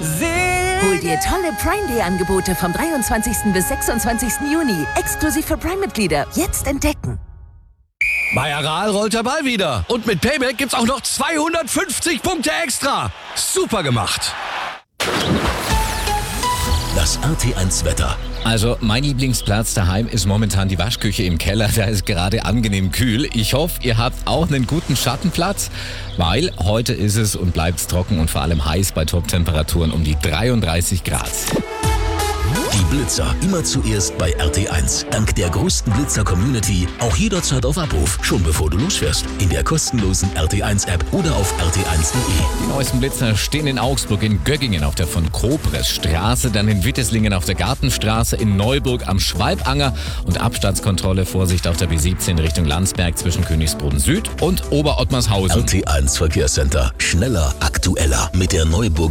Hol dir tolle Prime Day Angebote vom 23. bis 26. Juni. Exklusiv für Prime-Mitglieder. Jetzt entdecken. Bei Aral rollt der Ball wieder. Und mit Payback gibt's auch noch 250 Punkte extra. Super gemacht. Das RT1 Wetter. Also mein Lieblingsplatz daheim ist momentan die Waschküche im Keller. Da ist gerade angenehm kühl. Ich hoffe, ihr habt auch einen guten Schattenplatz, weil heute ist es und bleibt es trocken und vor allem heiß bei Top-Temperaturen um die 33 Grad. Die Blitzer immer zuerst bei RT1. Dank der größten Blitzer-Community auch jederzeit auf Abruf, schon bevor du losfährst. In der kostenlosen RT1-App oder auf rt1.de. Die neuesten Blitzer stehen in Augsburg, in Göggingen auf der von Kobres Straße, dann in Witteslingen auf der Gartenstraße, in Neuburg am Schwalbanger und Abstandskontrolle, Vorsicht auf der B17 Richtung Landsberg zwischen Königsboden Süd und Oberottmarshausen. RT1 Verkehrscenter. Schneller, aktueller mit der Neuburg